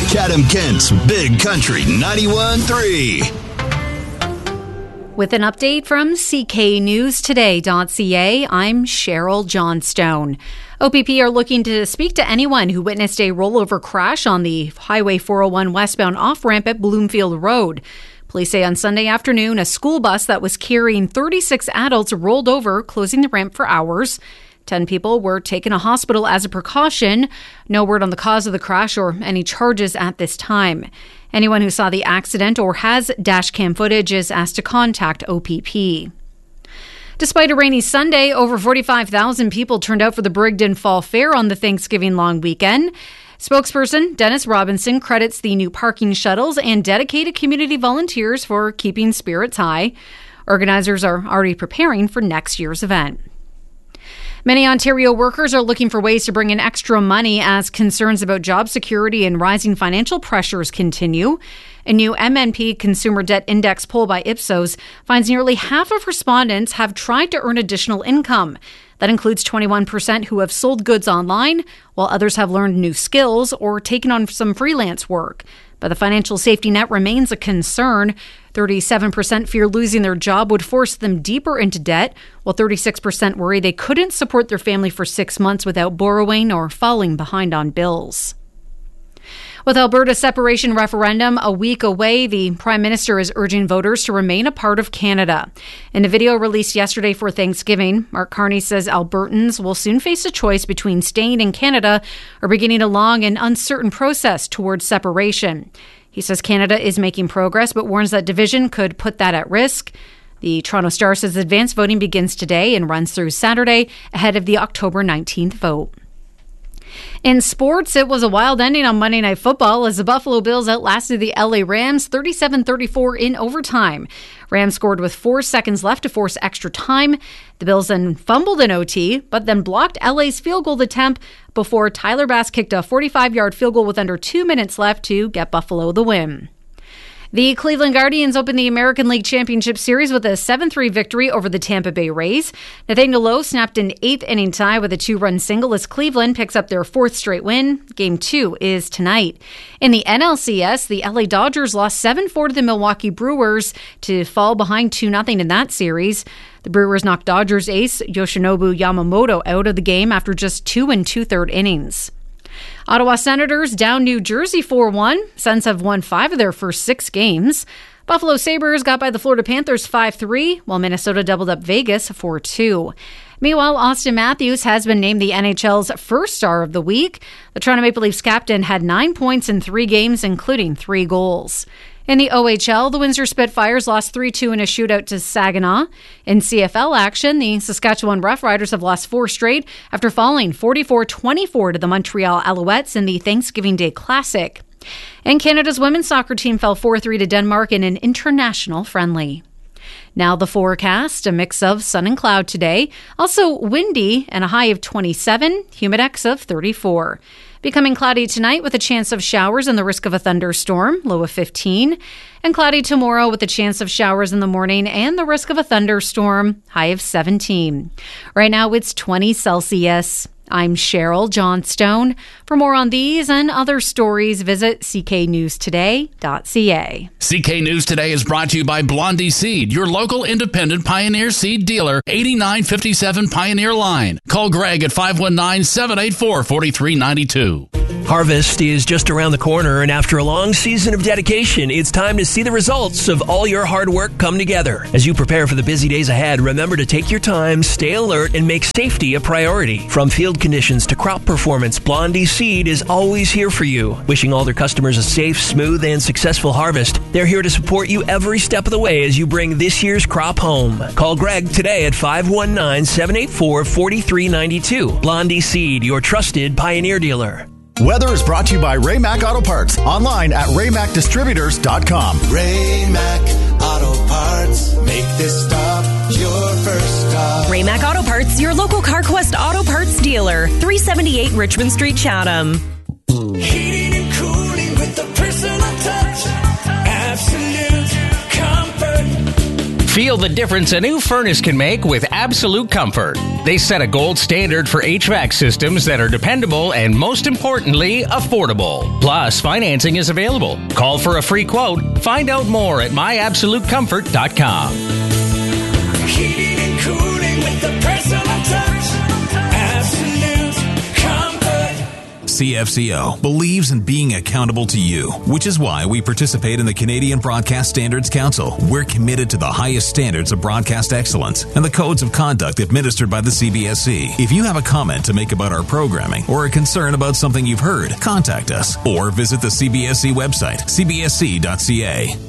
Chatham-Kent's Big Country 91.3. With an update from cknewstoday.ca, I'm Cheryl Johnstone. OPP are looking to speak to anyone who witnessed a rollover crash on the Highway 401 westbound off-ramp at Bloomfield Road. Police say on Sunday afternoon, a school bus that was carrying 36 adults rolled over, closing the ramp for hours. 10 people were taken to hospital as a precaution. No word on the cause of the crash or any charges at this time. Anyone who saw the accident or has dash cam footage is asked to contact OPP. Despite a rainy Sunday, over 45,000 people turned out for the Brigden Fall Fair on the Thanksgiving long weekend. Spokesperson Dennis Robinson credits the new parking shuttles and dedicated community volunteers for keeping spirits high. Organizers are already preparing for next year's event. Many Ontario workers are looking for ways to bring in extra money as concerns about job security and rising financial pressures continue. A new MNP Consumer Debt Index poll by Ipsos finds nearly half of respondents have tried to earn additional income. That includes 21% who have sold goods online, while others have learned new skills or taken on some freelance work. But the financial safety net remains a concern. 37% fear losing their job would force them deeper into debt, while 36% worry they couldn't support their family for 6 months without borrowing or falling behind on bills. With Alberta's separation referendum a week away, the Prime Minister is urging voters to remain a part of Canada. In a video released yesterday for Thanksgiving, Mark Carney says Albertans will soon face a choice between staying in Canada or beginning a long and uncertain process towards separation. He says Canada is making progress, but warns that division could put that at risk. The Toronto Star says advance voting begins today and runs through Saturday ahead of the October 19th vote. In sports, it was a wild ending on Monday Night Football as the Buffalo Bills outlasted the LA Rams 37-34 in overtime. Rams scored with 4 seconds left to force extra time. The Bills then fumbled in OT, but then blocked LA's field goal attempt before Tyler Bass kicked a 45-yard field goal with under 2 minutes left to get Buffalo the win. The Cleveland Guardians opened the American League Championship Series with a 7-3 victory over the Tampa Bay Rays. Nathaniel Lowe snapped an 8th-inning tie with a 2-run single as Cleveland picks up their 4th straight win. Game 2 is tonight. In the NLCS, the LA Dodgers lost 7-4 to the Milwaukee Brewers to fall behind 2-0 in that series. The Brewers knocked Dodgers ace Yoshinobu Yamamoto out of the game after just 2 2/3 innings. Ottawa Senators down New Jersey 4-1. Sens have won 5 of their first 6 games. Buffalo Sabres got by the Florida Panthers 5-3, while Minnesota doubled up Vegas 4-2. Meanwhile, Austin Matthews has been named the NHL's first star of the week. The Toronto Maple Leafs captain had 9 points in 3 games, including 3 goals. In the OHL, the Windsor Spitfires lost 3-2 in a shootout to Saginaw. In CFL action, the Saskatchewan Roughriders have lost 4 straight after falling 44-24 to the Montreal Alouettes in the Thanksgiving Day Classic. And Canada's women's soccer team fell 4-3 to Denmark in an international friendly. Now the forecast, a mix of sun and cloud today. Also windy and a high of 27, humidex of 34. Becoming cloudy tonight with a chance of showers and the risk of a thunderstorm, low of 15. And cloudy tomorrow with a chance of showers in the morning and the risk of a thunderstorm, high of 17. Right now it's 20 Celsius. I'm Cheryl Johnstone. For more on these and other stories, visit cknewstoday.ca. CK News Today is brought to you by Blondie Seed, your local independent Pioneer seed dealer, 8957 Pioneer Line. Call Greg at 519-784-4392. Harvest is just around the corner, and after a long season of dedication, it's time to see the results of all your hard work come together. As you prepare for the busy days ahead, remember to take your time, stay alert, and make safety a priority. From field conditions to crop performance, Blondie Seed is always here for you. Wishing all their customers a safe, smooth, and successful harvest. They're here to support you every step of the way as you bring this year's crop home. Call Greg today at 519-784-4392. Blondie Seed, your trusted Pioneer dealer. Weather is brought to you by Ray-Mac Auto Parts. Online at raymacdistributors.com. Ray-Mac Auto Parts. Make this stop your first stop. Ray-Mac Auto Parts, your local CarQuest Auto Parts dealer. 378 Richmond Street, Chatham. Heating and cooling with a personal touch. Absolute comfort. Feel Feel the difference a new furnace can make with Absolute Comfort. They set a gold standard for HVAC systems that are dependable and, most importantly, affordable. Plus, financing is available. Call for a free quote. Find out more at myabsolutecomfort.com. Heating and cooling with the personal touch. Absolute Comfort. CFCO believes in being accountable to you, which is why we participate in the Canadian Broadcast Standards Council. We're committed to the highest standards of broadcast excellence and the codes of conduct administered by the CBSC. If you have a comment to make about our programming or a concern about something you've heard, contact us or visit the CBSC website, cbsc.ca.